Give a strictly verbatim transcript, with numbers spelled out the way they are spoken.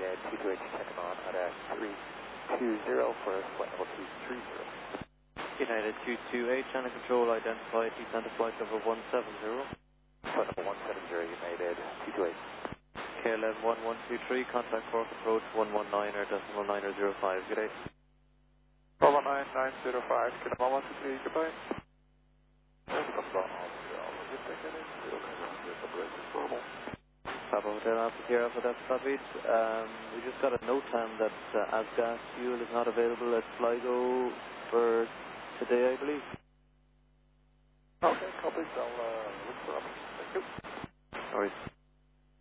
United two two eight, checking on at a three two zero for flight level two three zero. United two two eight, channel control identified, descent to flight level one seven zero. Flight level one seven zero, United two two eight. K eleven one one two three, contact Cork approach one one nine or decimal nine or zero five, good day. one one nine nine zero five, K eleven one one two three, goodbye. Papa Hotel Alpha Sierra for that Southeast. Um, we just got a note on that uh, Avgas fuel is not available at Sligo for today, I believe. Okay, copy. I'll uh, look for options. Thank you. All right.